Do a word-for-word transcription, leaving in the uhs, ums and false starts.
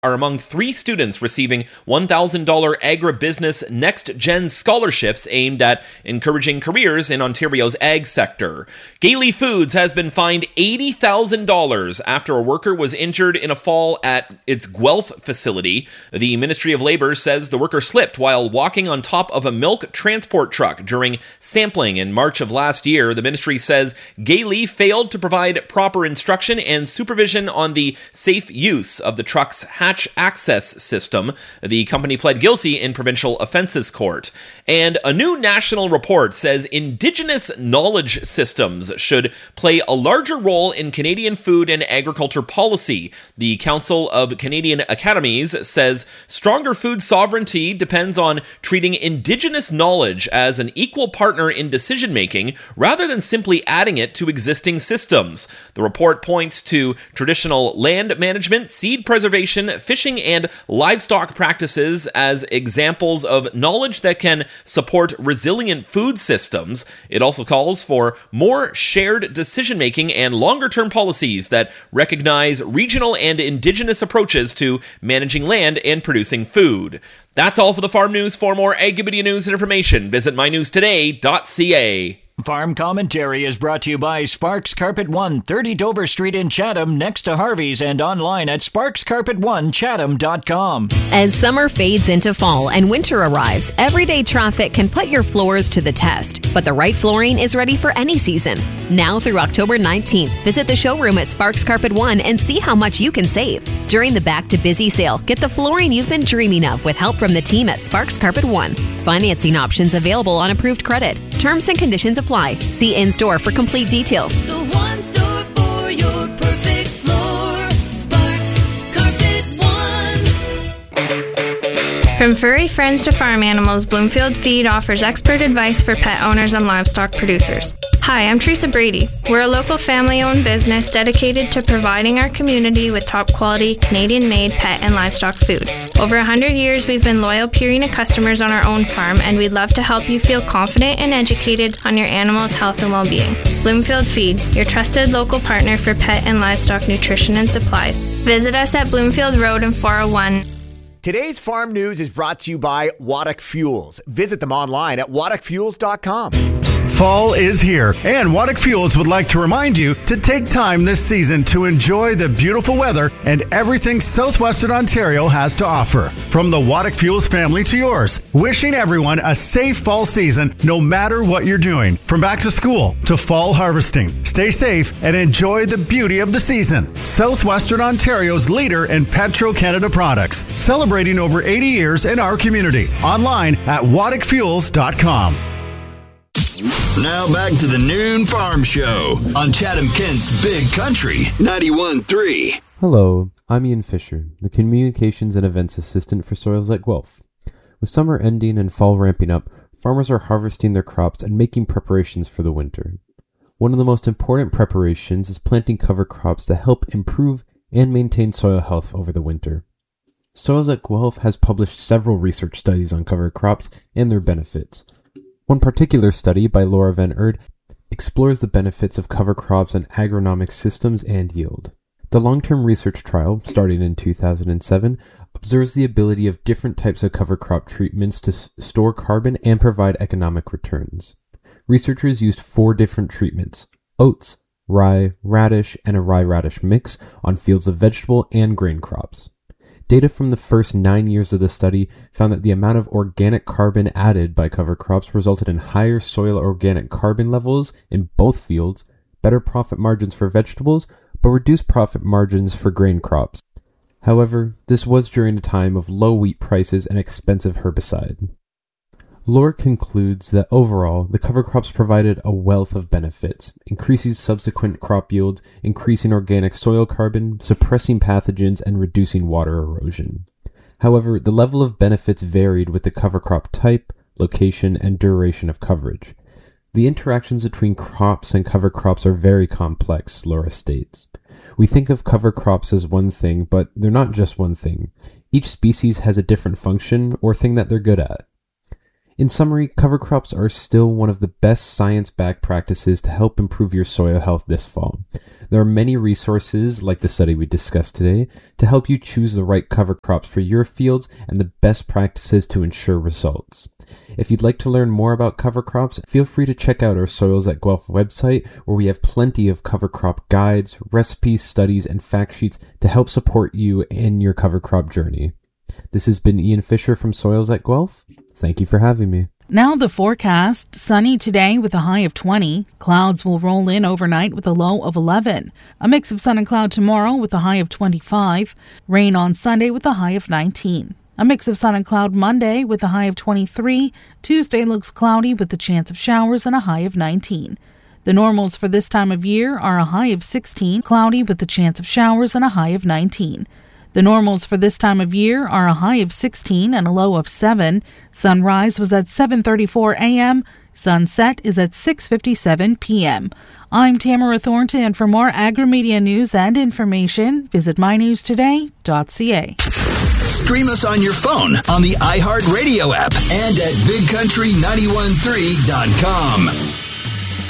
are among three students receiving one thousand dollars agribusiness next-gen scholarships aimed at encouraging careers in Ontario's ag sector. Gaylee Foods has been fined eighty thousand dollars after a worker was injured in a fall at its Guelph facility. The Ministry of Labour says the worker slipped while walking on top of a milk transport truck during sampling in March of last year. The ministry says Gaylee failed to provide proper instruction and supervision on the safe use of the truck's hatch access system. The company pled guilty in provincial offences court. And a new national report says Indigenous knowledge systems should play a larger role in Canadian food and agriculture policy. The Council of Canadian Academies says stronger food sovereignty depends on treating Indigenous knowledge as an equal partner in decision-making rather than simply adding it to existing systems. The report points to traditional land management, seed preservation, fishing, and livestock practices as examples of knowledge that can support resilient food systems. It also calls for more shared decision-making and longer-term policies that recognize regional and Indigenous approaches to managing land and producing food. That's all for the Farm News. For more Agribidia news and information, visit my news today dot c a. Farm Commentary is brought to you by Sparks Carpet One, thirty Dover Street in Chatham, next to Harvey's, and online at sparks carpet one chatham dot com. As summer fades into fall and winter arrives, everyday traffic can put your floors to the test. But the right flooring is ready for any season. Now through October nineteenth, visit the showroom at Sparks Carpet One and see how much you can save. During the Back to Busy sale, get the flooring you've been dreaming of with help from the team at Sparks Carpet One. Financing options available on approved credit. Terms and conditions apply. See in-store for complete details. The one store for your perfect floor. Sparks Carpet One. From furry friends to farm animals, Bloomfield Feed offers expert advice for pet owners and livestock producers. Hi, I'm Teresa Brady. We're a local family-owned business dedicated to providing our community with top-quality, Canadian-made pet and livestock food. Over one hundred years, we've been loyal Purina customers on our own farm, and we'd love to help you feel confident and educated on your animal's health and well-being. Bloomfield Feed, your trusted local partner for pet and livestock nutrition and supplies. Visit us at Bloomfield Road in four oh one. Today's Farm News is brought to you by Waddock Fuels. Visit them online at waddock fuels dot com. Fall is here, and Waddock Fuels would like to remind you to take time this season to enjoy the beautiful weather and everything southwestern Ontario has to offer. From the Waddock Fuels family to yours, wishing everyone a safe fall season no matter what you're doing. From back to school to fall harvesting, stay safe and enjoy the beauty of the season. Southwestern Ontario's leader in Petro-Canada products, celebrating over eighty years in our community. Online at waddock fuels dot com. Now back to the Noon Farm Show on Chatham-Kent's Big Country ninety-one point three. Hello, I'm Ian Fisher, the Communications and Events Assistant for Soils at Guelph. With summer ending and fall ramping up, farmers are harvesting their crops and making preparations for the winter. One of the most important preparations is planting cover crops to help improve and maintain soil health over the winter. Soils at Guelph has published several research studies on cover crops and their benefits. One particular study by Laura Van Erd explores the benefits of cover crops on agronomic systems and yield. The long-term research trial, starting in two thousand seven, observes the ability of different types of cover crop treatments to s- store carbon and provide economic returns. Researchers used four different treatments: oats, rye, radish, and a rye-radish mix on fields of vegetable and grain crops. Data from the first nine years of the study found that the amount of organic carbon added by cover crops resulted in higher soil organic carbon levels in both fields, better profit margins for vegetables, but reduced profit margins for grain crops. However, this was during a time of low wheat prices and expensive herbicide. Laura concludes that overall, the cover crops provided a wealth of benefits, increasing subsequent crop yields, increasing organic soil carbon, suppressing pathogens, and reducing water erosion. However, the level of benefits varied with the cover crop type, location, and duration of coverage. The interactions between crops and cover crops are very complex, Laura states. We think of cover crops as one thing, but they're not just one thing. Each species has a different function or thing that they're good at. In summary, cover crops are still one of the best science-backed practices to help improve your soil health this fall. There are many resources, like the study we discussed today, to help you choose the right cover crops for your fields and the best practices to ensure results. If you'd like to learn more about cover crops, feel free to check out our Soils at Guelph website, where we have plenty of cover crop guides, recipes, studies, and fact sheets to help support you in your cover crop journey. This has been Ian Fisher from Soils at Guelph. Thank you for having me. Now the forecast. Sunny today with a high of twenty. Clouds will roll in overnight with a low of eleven. A mix of sun and cloud tomorrow with a high of twenty-five. Rain on Sunday with a high of nineteen. A mix of sun and cloud Monday with a high of twenty-three. Tuesday looks cloudy with a chance of showers and a high of nineteen. The normals for this time of year are a high of sixteen, cloudy with a chance of showers and a high of nineteen. The normals for this time of year are a high of sixteen and a low of seven. Sunrise was at seven thirty-four a.m. Sunset is at six fifty-seven p.m. I'm Tamara Thornton, and for more Agri-Media news and information, visit my news today dot c a. Stream us on your phone on the iHeartRadio app and at big country nine one three dot com.